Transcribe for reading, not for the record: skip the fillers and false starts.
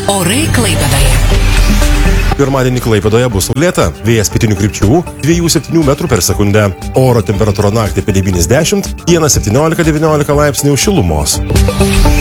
Orai Klaipėdoje. Pirmadienį Klaipėdoje bus saulėta, vėjas pietinių krypčių 2–7 metrų per sekundę. Oro temperatūra naktį apie 9–10, dieną 17–19 laipsnių šilumos.